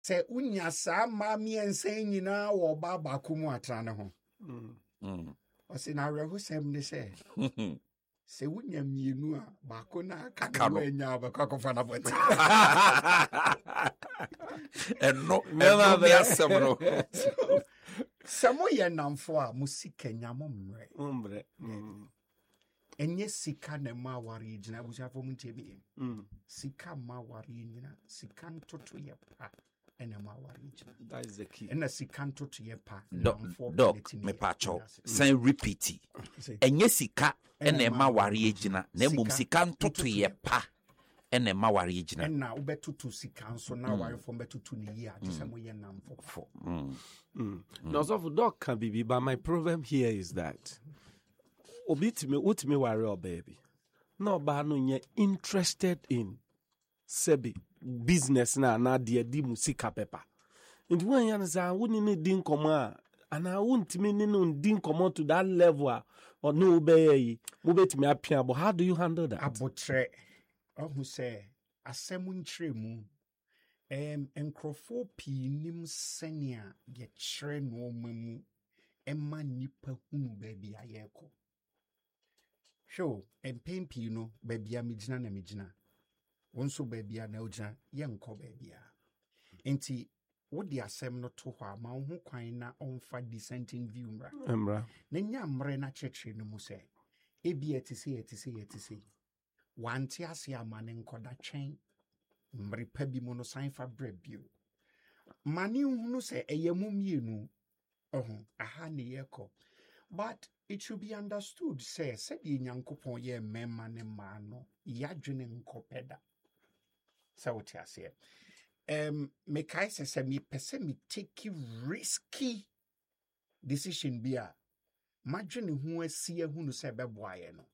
Se unya sa ma miense nyina wo ba bakumu atrane ho. O se na rehu sem ne se. Se unya mienu a bako na aka no anya ba kwakofa na boti. No me asem no. Samo ye namfo a musika nyamo mre. Enye sika na ma wari gina abusuafo mu ntebi. Sika ma wari nyina, sika ntoto ye pa ena ma wari gina. That is the key. Ena sika ntoto ye pa. Doc me pacho. Sen repeat. Enye sika ena ma wari gina, na mum sika ntoto ye pa ena ma wari gina. Ena ubetutu sika nso na wari fo betutu ni ye ati samo ye namfo. Now, so Doc can be, but my problem here is that ultimately worry or baby. No, but no, you're interested in sebi business na dear di musika pepa. And when you say I wouldn't need din come and I wouldn't mean no din come to that level or no be move it me up here. But how do you handle that? Abotre who say asemu nchire mu enkrofo pii nim senia ye kyerɛ no mamu emma nipa hunu baabi ayeko show empem pii no baabi a megina na megina wonso baabi a na ogina ye nkɔ baabi a enti wodi asɛm no to hɔ a ma wo ho kwan na ɔmfa dissenting view mra na nya mre na kyerɛkyerɛ no mu sɛ ebi etise wante ase amane nkɔda twɛn mripa bi mo no san fa brabio mani hunu se eyemu mienu aha ne yeko but it should be understood say said nyankopon ye memma ne ma no yadwene nkopeda sa wote ase me kai se me pese me take risky decision bia madwene hu asie hunu se beboaye no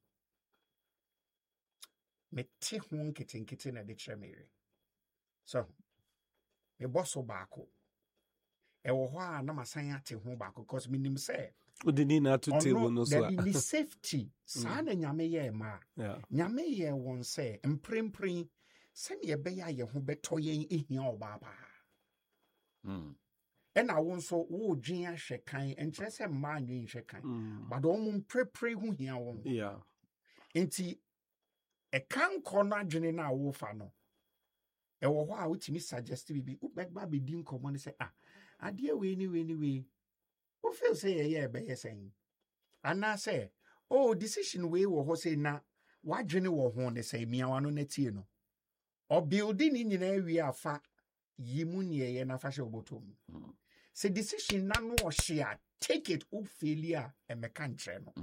me te ho nketenkete na de kyeremere. So, me bosso bako. E wo ho a na masan ate ho bako because minim say udini na to table no so. There is safety. Sa na nyame ye ma. Nyame ye won say mprempren se ne be ya ye ho beto yen ehia oba pa. Ena won so wo dwen ahwe kan enkyere se ma anwen hwe kan. But o mo mprepre ho hia won. Yeah. Enti e kan kono adwene na wo fa no. E wo ho a wotimi suggest bibi ubegba be din komo ne say ade we ni wo feel say ye be yesen ana say decision we wo ho say na wadwene wo ho ne say miawa no natie no o building ni nyina awie afa yimu ne ye na fa hye obotom say decision na no o hye take it up failure e meka nkyere no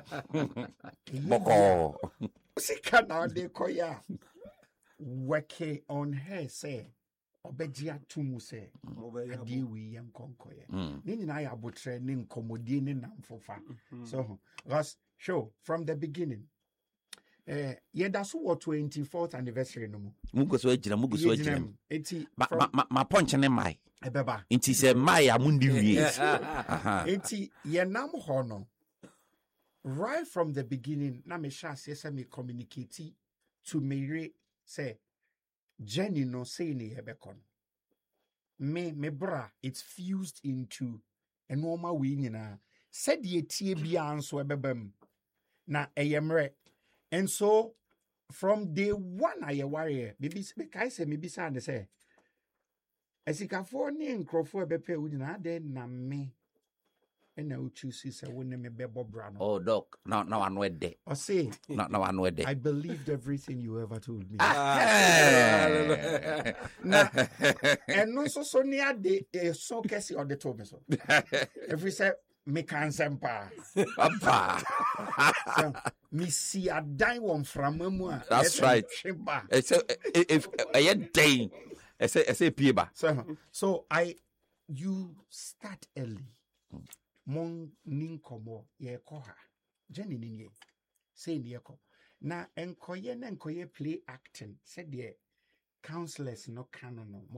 boko sika na de koya working on her say obegia tumu say ade we yan konkoye ni nyina ya botre ni nkomodie ni namfofa so was show from the beginning yeda so what 24th anniversary no mugo so agira enti ma punch ne mai ebeba enti se mai amundi wie enti ye nam ho no right from the beginning na me sha say me communicate to Mary say Jenny no say ni hebekon me bra it's fused into a normal way nyina said ye tie bia anso ebebam na eyemre and so from day one I worry maybe kai say maybe say say esikafo ni nkrofo ebepe wo nyina de na me and now choose say when me bebo bra no oh doc now I know it I say now I know it I believed everything you ever told me. And no so near the so kesi or the told me so. If we say me can sempa. So me see a die one from mama. That's right. If I day I say pieba. So you start early. Mon ninkomo ye koha. Jenny ninye. Say nieko. Na enkoye play acting. Said ye counselors no canon